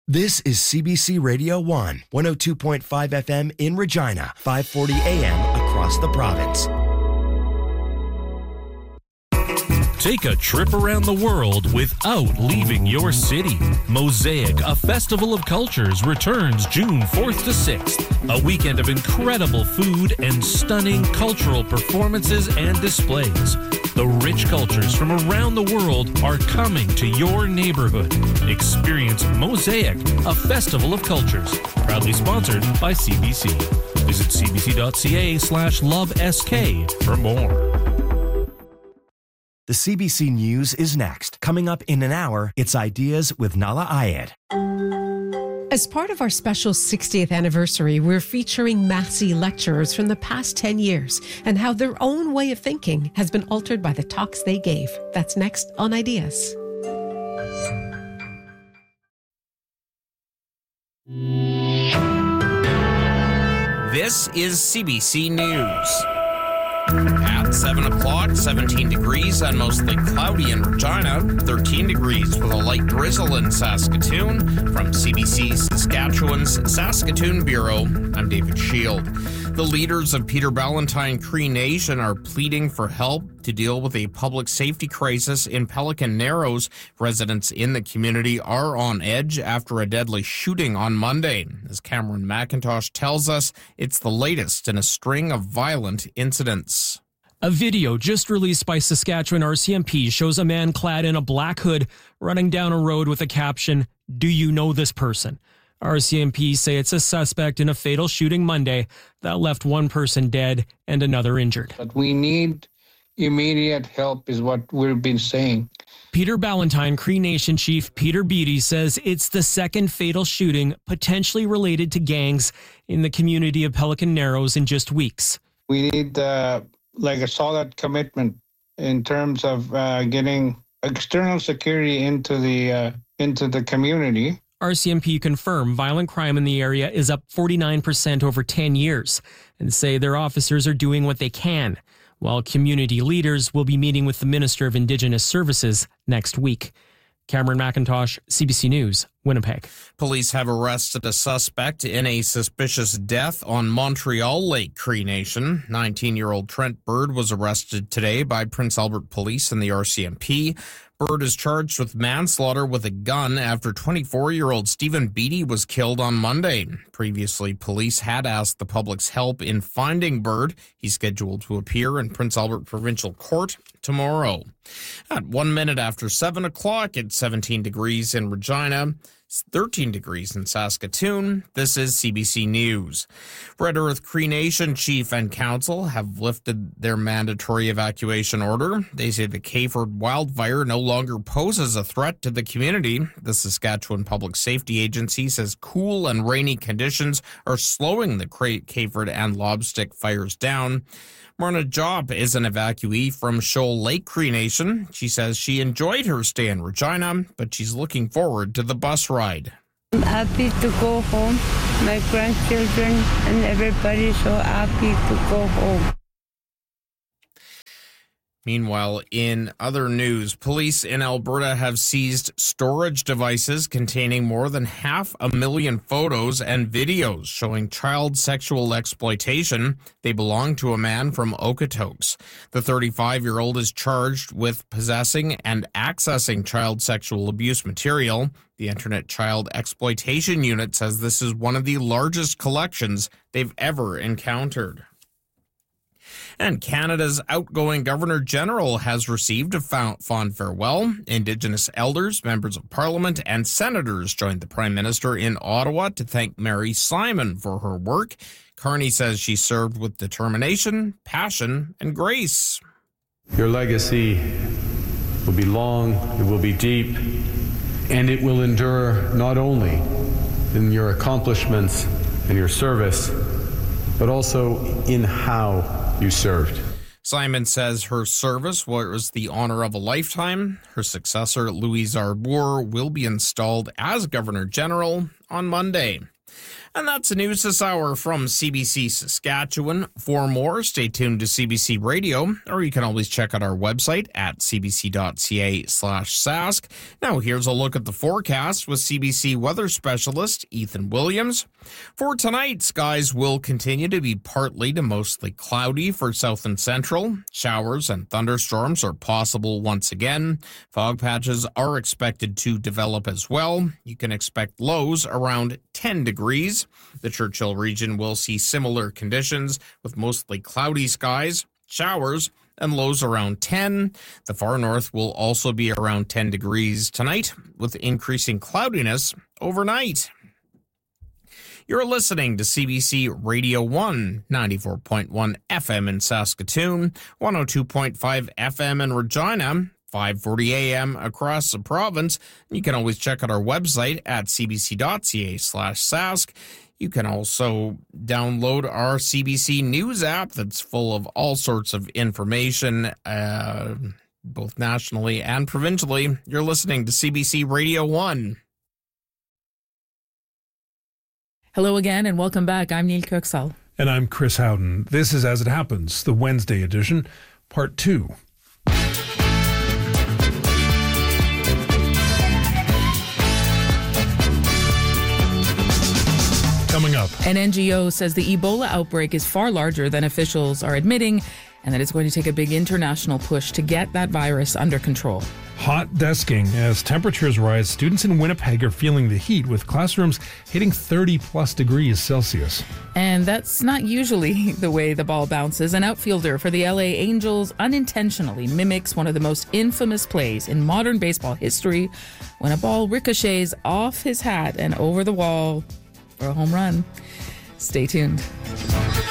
This is CBC Radio 1, 102.5 FM in Regina, 540 AM across the province. Take a trip around the world without leaving your city. Mosaic, a festival of cultures, returns June 4th to 6th. A weekend of incredible food and stunning cultural performances and displays. The rich cultures from around the world are coming to your neighborhood. Experience Mosaic, a festival of cultures. Proudly sponsored by CBC. Visit cbc.ca/lovesk for more. The CBC News is next. Coming up in an hour, it's Ideas with Nala Ayed. As part of our special 60th anniversary, we're featuring Massey lecturers from the past 10 years and how their own way of thinking has been altered by the talks they gave. That's next on Ideas. This is CBC News. At 7 o'clock, 17 degrees and mostly cloudy in Regina, 13 degrees with a light drizzle in Saskatoon. From CBC Saskatchewan's Saskatoon Bureau, I'm David Shield. The leaders of Peter Ballantyne Cree Nation are pleading for help to deal with a public safety crisis in Pelican Narrows. Residents in the community are on edge after a deadly shooting on Monday. As Cameron McIntosh tells us, it's the latest in a string of violent incidents. A video just released by Saskatchewan RCMP shows a man clad in a black hood running down a road with a caption, "Do you know this person?" RCMP say it's a suspect in a fatal shooting Monday that left one person dead and another injured. But we need immediate help is what we've been saying. Peter Ballantyne Cree Nation Chief Peter Beattie says it's the second fatal shooting potentially related to gangs in the community of Pelican Narrows in just weeks. We need a solid commitment in terms of getting external security into the community. RCMP confirm violent crime in the area is up 49% over 10 years and say their officers are doing what they can, while community leaders will be meeting with the Minister of Indigenous Services next week. Cameron McIntosh, CBC News, Winnipeg. Police have arrested a suspect in a suspicious death on Montreal Lake Cree Nation. 19-year-old Trent Bird was arrested today by Prince Albert Police and the RCMP. Bird is charged with manslaughter with a gun after 24-year-old Stephen Beattie was killed on Monday. Previously, police had asked the public's help in finding Bird. He's scheduled to appear in Prince Albert Provincial Court tomorrow. At 1 minute after 7 o'clock, it's 17 degrees in Regina. 13 degrees in Saskatoon. This is CBC News. Red Earth Cree Nation Chief and Council have lifted their mandatory evacuation order. They say the Kayford wildfire no longer poses a threat to the community. The Saskatchewan Public Safety Agency says cool and rainy conditions are slowing the Kayford and Lobstick fires down. Myrna Job is an evacuee from Shoal Lake Cree Nation. She says she enjoyed her stay in Regina, but she's looking forward to the bus ride. I'm happy to go home. My grandchildren and everybody so happy to go home. Meanwhile, in other news, police in Alberta have seized storage devices containing more than 500,000 photos and videos showing child sexual exploitation. They belong to a man from Okotoks. The 35-year-old is charged with possessing and accessing child sexual abuse material. The Internet Child Exploitation Unit says this is one of the largest collections they've ever encountered. And Canada's outgoing Governor-General has received a fond farewell. Indigenous elders, members of Parliament, and senators joined the Prime Minister in Ottawa to thank Mary Simon for her work. Carney says she served with determination, passion, and grace. Your legacy will be long, it will be deep, and it will endure not only in your accomplishments and your service, but also in how you served. Simon says her service was the honor of a lifetime. Her successor, Louise Arbour, will be installed as Governor General on Monday. And that's the news this hour from CBC Saskatchewan. For more, stay tuned to CBC Radio, or you can always check out our website at cbc.ca/sask. Now here's a look at the forecast with CBC weather specialist Ethan Williams. For tonight, skies will continue to be partly to mostly cloudy for south and central. Showers and thunderstorms are possible once again. Fog patches are expected to develop as well. You can expect lows around 10 degrees. The Churchill region will see similar conditions with mostly cloudy skies, showers, and lows around 10. The far north will also be around 10 degrees tonight with increasing cloudiness overnight. You're listening to CBC Radio 1, 94.1 FM in Saskatoon, 102.5 FM in Regina, 540 AM across the province. You can always check out our website at cbc.ca/sask. You can also download our CBC News app that's full of all sorts of information, both nationally and provincially. You're listening to CBC Radio 1. Hello again and welcome back. I'm Neil Kirksall. And I'm Chris Howden. This is As It Happens, the Wednesday edition, Part 2. Coming up. An NGO says the Ebola outbreak is far larger than officials are admitting and that it's going to take a big international push to get that virus under control. Hot desking. As temperatures rise, students in Winnipeg are feeling the heat with classrooms hitting 30-plus degrees Celsius. And that's not usually the way the ball bounces. An outfielder for the LA Angels unintentionally mimics one of the most infamous plays in modern baseball history when a ball ricochets off his hat and over the wall for a home run. Stay tuned.